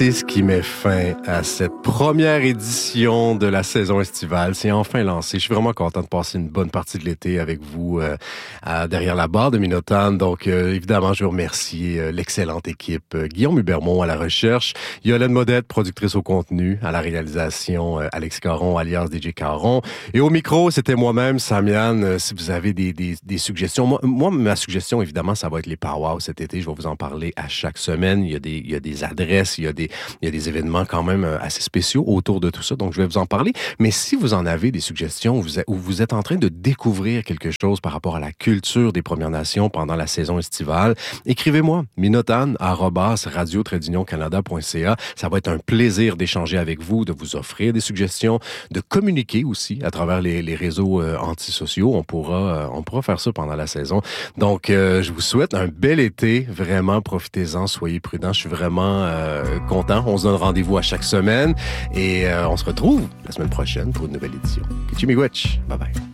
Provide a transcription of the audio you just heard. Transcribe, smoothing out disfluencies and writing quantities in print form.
c'est ce qui met fin à cette première édition de la saison estivale. C'est enfin lancé. Je suis vraiment content de passer une bonne partie de l'été avec vous derrière la barre de Minotan. Donc, évidemment, je veux remercier l'excellente équipe. Guillaume Hubermont à la recherche, Yolène Modette, productrice au contenu, à la réalisation, Alex Caron, alias DJ Caron. Et au micro, c'était moi-même, Samian. Si vous avez des suggestions, moi, ma suggestion, évidemment, ça va être les powwows cet été. Je vais vous en parler à chaque semaine. Il y a des adresses, il y a des événements quand même assez spéciaux autour de tout ça, donc je vais vous en parler. Mais si vous en avez des suggestions ou vous êtes en train de découvrir quelque chose par rapport à la culture des Premières Nations pendant la saison estivale, écrivez-moi, minotan@radio-canada.ca. Ça va être un plaisir d'échanger avec vous, de vous offrir des suggestions, de communiquer aussi à travers les réseaux antisociaux. On pourra faire ça pendant la saison. Donc, je vous souhaite un bel été. Vraiment, profitez-en, soyez prudents. Je suis vraiment content. On se donne rendez-vous à chaque semaine et on se retrouve la semaine prochaine pour une nouvelle édition. Kichimiwech. Bye bye.